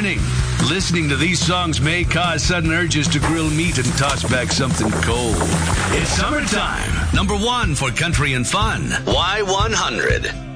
morning. Listening to these songs may cause sudden urges to grill meat and toss back something cold. It's summertime. Number 1 for country and fun. Y100.